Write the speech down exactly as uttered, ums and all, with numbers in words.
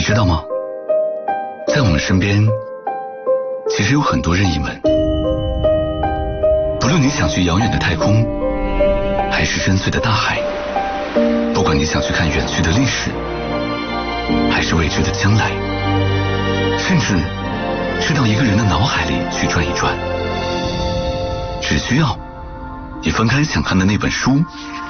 知道吗？在我们身边，其实有很多任意门。不论你想去遥远的太空，还是深邃的大海，不管你想去看远去的历史，还是未知的将来，甚至是到一个人的脑海里去转一转，只需要你翻开想看的那本书，